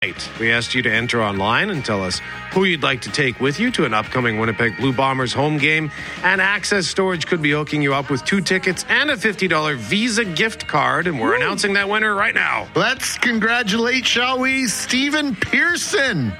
We asked you to enter online and tell us who you'd like to take with you to an upcoming Winnipeg Blue Bombers home game. And Access Storage could be hooking you up with 2 tickets and a $50 Visa gift card. And we're announcing that winner right now. Let's congratulate, shall we, Stephen Pearson.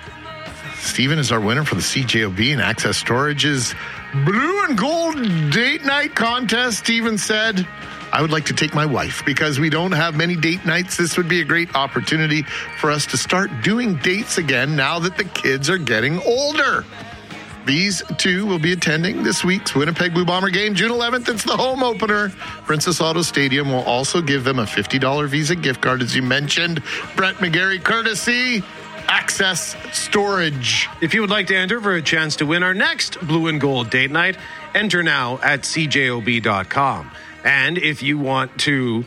Stephen is our winner for the CJOB and Access Storage's Blue and Gold Date Night Contest. Stephen said, I would like to take my wife because we don't have many date nights. This would be a great opportunity for us to start doing dates again now that the kids are getting older. These two will be attending this week's Winnipeg Blue Bomber game, June 11th. It's the home opener. Princess Auto Stadium will also give them a $50 Visa gift card, as you mentioned. Brett McGarry, courtesy Access Storage. If you would like to enter for a chance to win our next Blue and Gold Date Night, enter now at cjob.com. And if you want to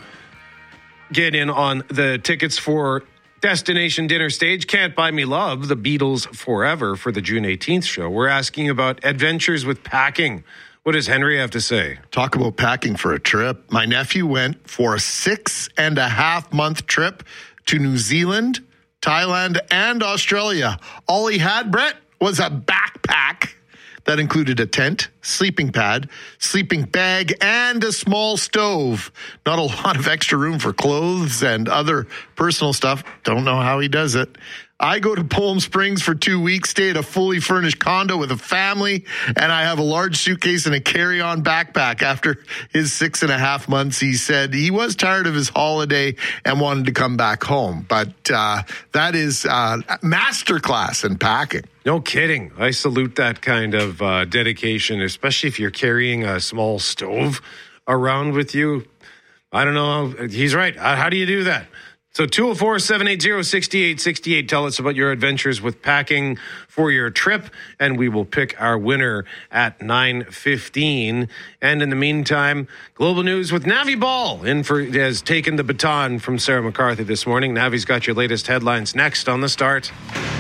get in on the tickets for Destination Dinner Stage, Can't Buy Me Love, The Beatles Forever for the June 18th show, we're asking about adventures with packing. What does Henry have to say? Talk about packing for a trip. My nephew went for a 6.5-month trip to New Zealand, Thailand, and Australia. All he had, Brett, was a backpack that included a tent, sleeping pad, sleeping bag, and a small stove. Not a lot of extra room for clothes and other personal stuff. Don't know how he does it. I go to Palm Springs for 2 weeks, stay at a fully furnished condo with a family, and I have a large suitcase and a carry-on backpack. After his 6.5 months, he said he was tired of his holiday and wanted to come back home. But that is masterclass in packing. No kidding. I salute that kind of dedication, especially if you're carrying a small stove around with you. I don't know. He's right. How do you do that? So 204-780-6868. Tell us about your adventures with packing for your trip, and we will pick our winner at 9:15. And in the meantime, Global News with Navi Ball has taken the baton from Sarah McCarthy this morning. Navi's got your latest headlines next on The Start.